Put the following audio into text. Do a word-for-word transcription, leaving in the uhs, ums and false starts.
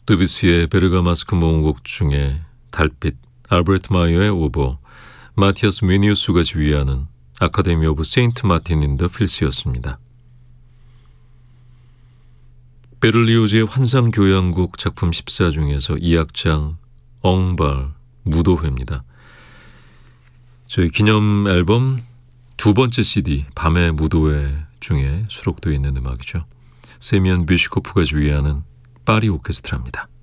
드뷔시의 베르가마스크 모음곡 중에 달빛, 알베르트 마이어의 오보, 마티아스 미니우스가 지휘하는 아카데미 오브 세인트 마틴 인 더 필스였습니다. 베를리오즈의 환상교향곡 작품 십사 중에서 이 악장 엉발 무도회입니다. 저희 기념 앨범 두 번째 씨디 밤의 무도회 중에 수록되어 있는 음악이죠. 세미안 뷰시코프가 지휘하는 파리 오케스트라입니다.